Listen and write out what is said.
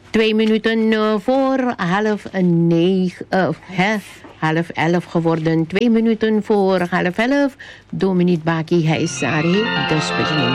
2 minuten voor 10:30 geworden. 2 minuten voor 10:30. Dominique Baki, hij is Sari, de spelling.